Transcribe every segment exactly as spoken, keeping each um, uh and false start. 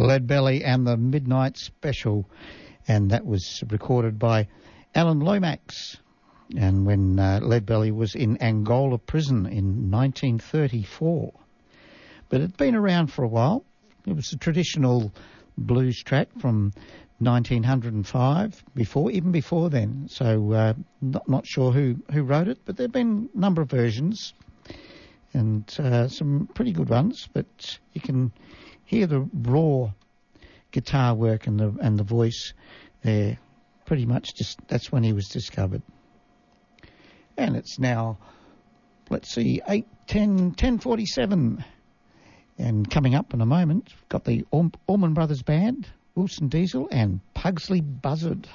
Leadbelly and the Midnight Special, and that was recorded by Alan Lomax, and when uh, Leadbelly was in Angola prison in nineteen thirty-four. But it'd been around for a while. It was a traditional blues track from nineteen oh five, before, even before then. So uh, not, not sure who, who wrote it, but there have been a number of versions and uh, some pretty good ones, but you can hear the raw guitar work and the and the voice there. Pretty much just that's when he was discovered. And it's now, let's see, eight, ten, ten forty-seven. And coming up in a moment, we've got the Orm- Allman Brothers Band, Wilson Diesel and Pugsley Buzzard.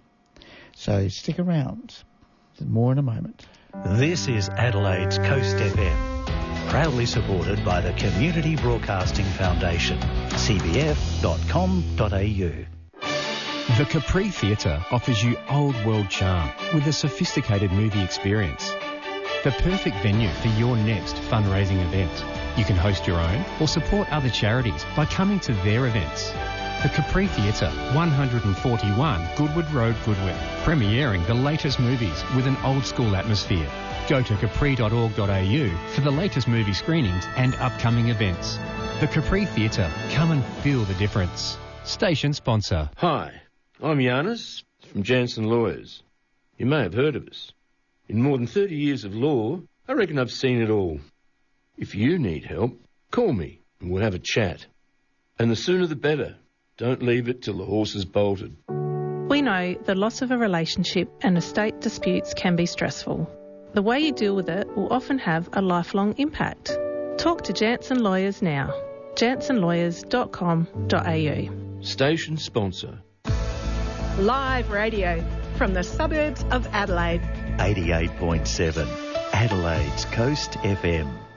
So stick around. More in a moment. This is Adelaide's Coast F M, proudly supported by the Community Broadcasting Foundation, c b f dot com dot a u. The Capri Theatre offers you old world charm with a sophisticated movie experience. The perfect venue for your next fundraising event. You can host your own or support other charities by coming to their events. The Capri Theatre, one forty-one Goodwood Road, Goodwood, premiering the latest movies with an old school atmosphere. Go to capri dot org dot a u for the latest movie screenings and upcoming events. The Capri Theatre, come and feel the difference. Station sponsor. Hi, I'm Giannis from Jansen Lawyers. You may have heard of us. In more than thirty years of law, I reckon I've seen it all. If you need help, call me and we'll have a chat. And the sooner the better. Don't leave it till the horse is bolted. We know the loss of a relationship and estate disputes can be stressful. The way you deal with it will often have a lifelong impact. Talk to Jansen Lawyers now. jansen lawyers dot com dot a u. Station sponsor. Live radio from the suburbs of Adelaide. eighty-eight point seven, Adelaide's Coast F M.